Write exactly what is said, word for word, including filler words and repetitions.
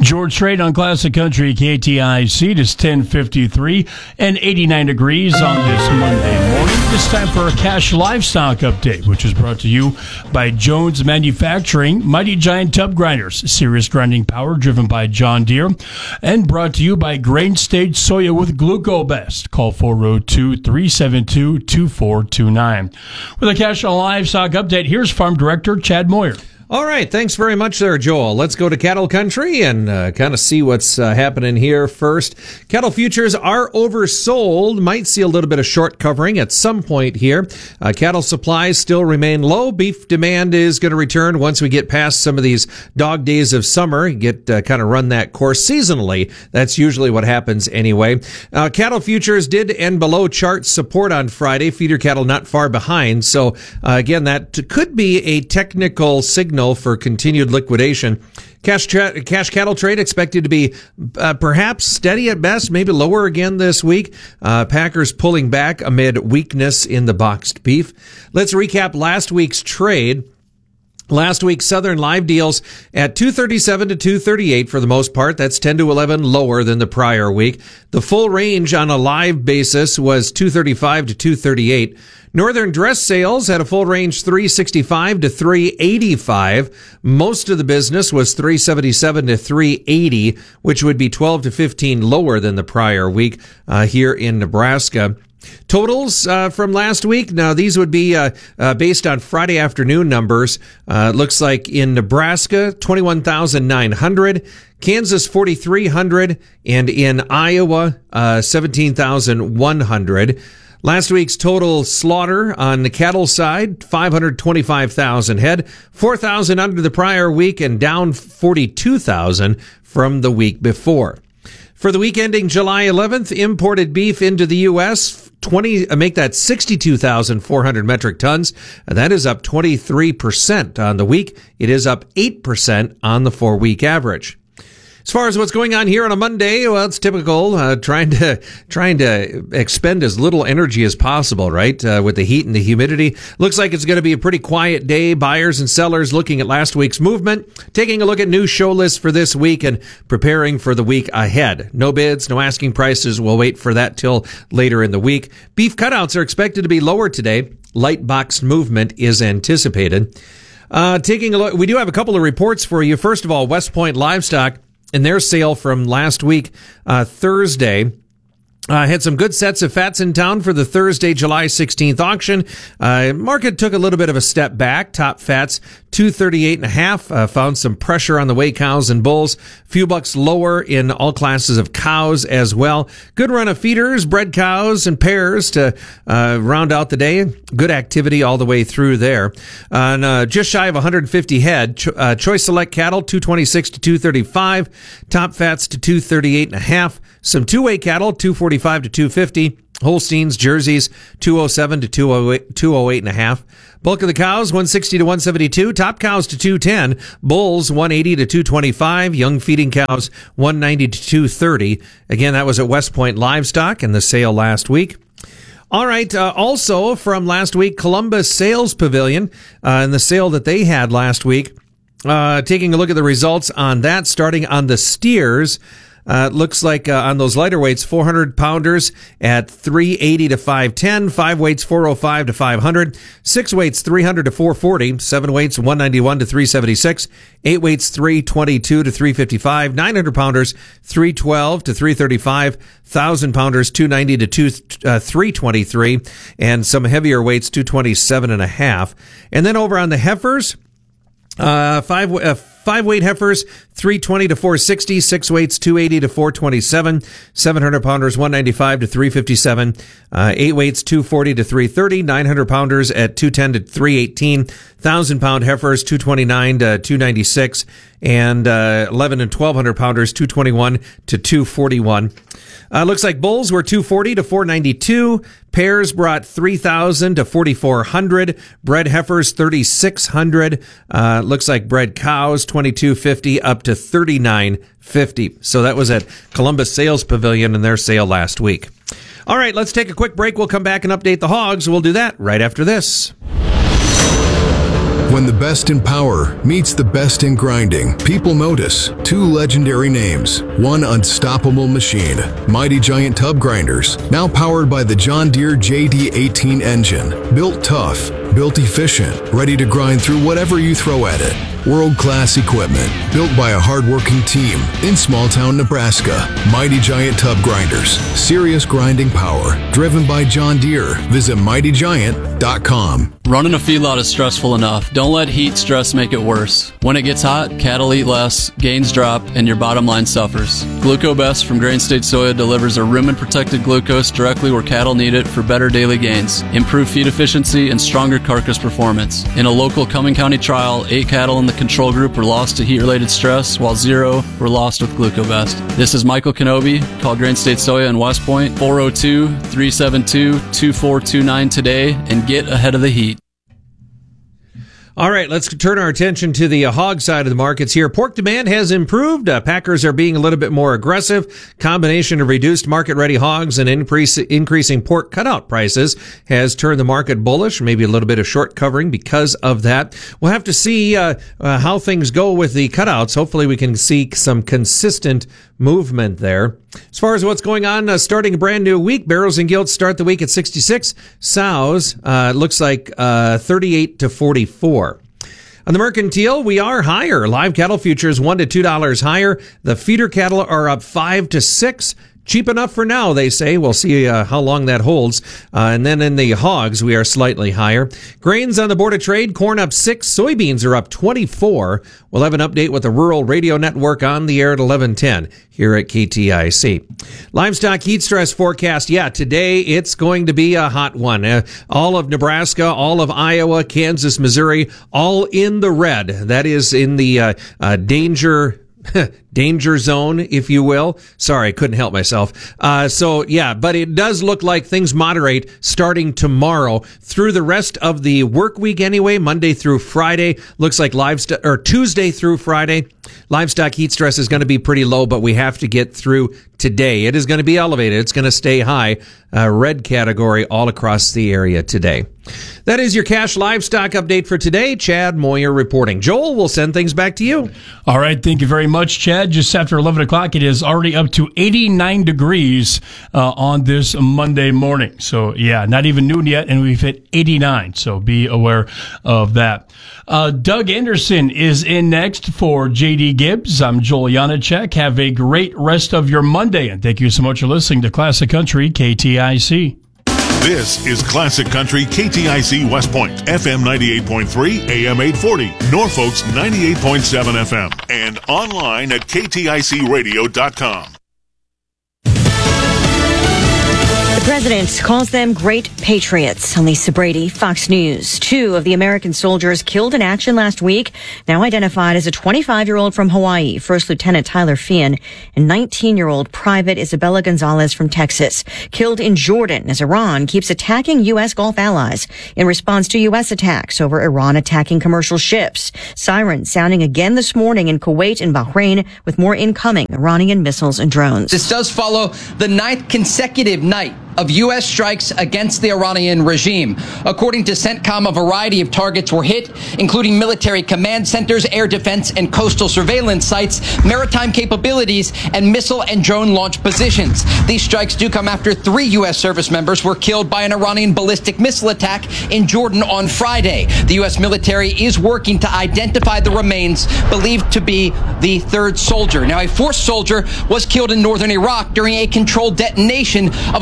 George Strait on Classic Country K T I C. It is ten fifty-three and eighty-nine degrees on this Monday morning. It's time for a cash livestock update, which is brought to you by Jones Manufacturing, Mighty Giant Tub Grinders, serious grinding power driven by John Deere, and brought to you by Grain Stage Soya with GlucoBest. Call four oh two, three seven two, two four two nine. With a cash livestock update, here's Farm Director Chad Moyer. All right, thanks very much there, Joel. Let's go to cattle country and uh, kind of see what's uh, happening here first. Cattle futures are oversold. Might see a little bit of short covering at some point here. Uh, cattle supplies still remain low. Beef demand is going to return once we get past some of these dog days of summer. Get uh, kind of run that course seasonally. That's usually what happens anyway. Uh, cattle futures did end below chart support on Friday. Feeder cattle not far behind. So uh, again, that could be a technical signal for continued liquidation. Cash tra- cash cattle trade expected to be uh, perhaps steady at best, maybe lower again this week. Uh, Packers pulling back amid weakness in the boxed beef. Let's recap last week's trade. Last week, Southern live deals at two thirty-seven to two thirty-eight for the most part. That's ten to eleven lower than the prior week. The full range on a live basis was two thirty-five to two thirty-eight. Northern dress sales had a full range three sixty-five to three eighty-five. Most of the business was three seventy-seven to three eighty, which would be twelve to fifteen lower than the prior week uh, here in Nebraska. Totals uh, from last week. Now, these would be uh, uh, based on Friday afternoon numbers. Uh, looks like in Nebraska, twenty-one thousand nine hundred, Kansas, forty-three hundred, and in Iowa, uh, seventeen thousand one hundred. Last week's total slaughter on the cattle side, five hundred twenty-five thousand head, four thousand under the prior week, and down forty-two thousand from the week before. For the week ending July eleventh, imported beef into the U S, twenty, make that sixty-two thousand four hundred metric tons. And that is up twenty-three percent on the week. It is up eight percent on the four-week average. As far as what's going on here on a Monday, well, it's typical, uh, trying to trying to expend as little energy as possible, right, uh, with the heat and the humidity. Looks like it's going to be a pretty quiet day. Buyers and sellers looking at last week's movement, taking a look at new show lists for this week and preparing for the week ahead. No bids, no asking prices. We'll wait for that till later in the week. Beef cutouts are expected to be lower today. Light box movement is anticipated. Uh, taking a look, we do have a couple of reports for you. First of all, West Point Livestock, in their sale from last week, uh, Thursday, uh, had some good sets of fats in town for the Thursday, July sixteenth auction. Uh, market took a little bit of a step back. Top fats, two thirty-eight and a half. Uh, found some pressure on the whey cows and bulls. Few bucks lower in all classes of cows as well. Good run of feeders, bred cows, and pairs to uh, round out the day. Good activity all the way through there. Uh, and uh, just shy of one hundred fifty head. Cho- uh, Choice Select cattle, two twenty-six to two thirty-five. Top fats to two thirty-eight and a half. Some two-way cattle, two forty-five to two fifty. Holsteins, Jerseys, two oh seven to two oh eight, two oh eight and a half. Bulk of the cows, one sixty to one seventy-two. Top cows to two ten. Bulls, one eighty to two twenty-five. Young feeding cows, one ninety to two thirty. Again, that was at West Point Livestock in the sale last week. All right. Uh, also from last week, Columbus Sales Pavilion, uh, in the sale that they had last week. Uh, taking a look at the results on that, starting on the steers. Uh, looks like uh, on those lighter weights, four hundred pounders at three eighty to five ten, five weights four oh five to five hundred, six weights three hundred to four forty, seven weights one ninety-one to three seventy-six, eight weights three twenty-two to three fifty-five, nine hundred pounders three twelve to three thirty-five, one thousand pounders two ninety to two, uh, three twenty-three, and some heavier weights two twenty-seven and a half. And then over on the heifers, uh, five uh, Five weight heifers, three twenty to four sixty, six weights, two eighty to four twenty-seven, seven hundred pounders, one ninety-five to three fifty-seven, uh, eight weights, two forty to three thirty, nine hundred pounders at two ten to three eighteen, one thousand pound heifers, two twenty-nine to two ninety-six, and, uh, eleven and twelve hundred pounders, two twenty-one to two forty-one. Uh, looks like bulls were two forty to four ninety-two. Pairs brought three thousand to forty-four hundred. Bred heifers, thirty-six hundred. Uh, looks like bred cows, twenty-two fifty up to thirty-nine fifty. So that was at Columbus Sales Pavilion in their sale last week. All right, let's take a quick break. We'll come back and update the hogs. We'll do that right after this. When the best in power meets the best in grinding, people notice two legendary names, one unstoppable machine, Mighty Giant Tub Grinders, now powered by the John Deere J D eighteen engine, built tough, built efficient, ready to grind through whatever you throw at it. World-class equipment, built by a hard-working team in small-town Nebraska. Mighty Giant Tub Grinders, serious grinding power, driven by John Deere. Visit mighty giant dot com. Running a feedlot is stressful enough. Don't let heat stress make it worse. When it gets hot, cattle eat less, gains drop, and your bottom line suffers. GlucoBest from Grain State Soya delivers a rumen-protected glucose directly where cattle need it for better daily gains, improved feed efficiency, and stronger carcass performance. In a local Cumming County trial, eight cattle in the control group were lost to heat-related stress, while zero were lost with GlucoBest. This is Michael Kenobi. Call Grain State Soya in West Point, four oh two, three seven two, two four two nine today, and get ahead of the heat. All right, let's turn our attention to the uh, hog side of the markets here. Pork demand has improved. Uh, packers are being a little bit more aggressive. Combination of reduced market-ready hogs and increase, increasing pork cutout prices has turned the market bullish. Maybe a little bit of short covering because of that. We'll have to see uh, uh, how things go with the cutouts. Hopefully we can see some consistent movement there. As far as what's going on, uh, starting a brand new week, barrels and gilts start the week at sixty-six. Sows, uh, looks like uh, thirty-eight to forty-four. On the mercantile, we are higher. Live cattle futures one to two dollars higher. The feeder cattle are up five to six. Cheap enough for now, they say. We'll see uh, how long that holds. Uh, and then in the hogs, we are slightly higher. Grains on the Board of Trade, corn up six, soybeans are up twenty-four. We'll have an update with the Rural Radio Network on the air at eleven ten here at K T I C. Livestock heat stress forecast. Yeah, today it's going to be a hot one. Uh, all of Nebraska, all of Iowa, Kansas, Missouri, all in the red. That is in the uh, uh, danger danger zone, if you will. Sorry, couldn't help myself. Uh, so yeah, but it does look like things moderate starting tomorrow through the rest of the work week anyway, Monday through Friday. Looks like livestock, or Tuesday through Friday. Livestock heat stress is going to be pretty low, but we have to get through today. It is going to be elevated. It's going to stay high. Uh, red category all across the area today. That is your cash livestock update for today. Chad Moyer reporting. Joel, we'll send things back to you. All right. Thank you very much, Chad. Just after eleven o'clock, it is already up to eighty-nine degrees uh, on this Monday morning. So, yeah, not even noon yet, and we've hit eighty-nine. So be aware of that. Uh, Doug Anderson is in next for J D Gibbs. I'm Joel Janacek. Have a great rest of your Monday, and thank you so much for listening to Classic Country K T I C. This is Classic Country K T I C West Point, F M ninety-eight point three, A M eight forty, Norfolk's ninety-eight point seven F M, and online at K T I C radio dot com. The president calls them great patriots. Lisa Brady, Fox News. Two of the American soldiers killed in action last week, now identified as a twenty-five-year-old from Hawaii, First Lieutenant Tyler Feehan, and nineteen-year-old Private Isabella Gonzalez from Texas, killed in Jordan as Iran keeps attacking U S Gulf allies in response to U S attacks over Iran attacking commercial ships. Sirens sounding again this morning in Kuwait and Bahrain with more incoming Iranian missiles and drones. This does follow the ninth consecutive night of U S strikes against the Iranian regime. According to CENTCOM, a variety of targets were hit, including military command centers, air defense and coastal surveillance sites, maritime capabilities, and missile and drone launch positions. These strikes do come after three U S service members were killed by an Iranian ballistic missile attack in Jordan on Friday. The U S military is working to identify the remains believed to be the third soldier. Now, a fourth soldier was killed in northern Iraq during a controlled detonation of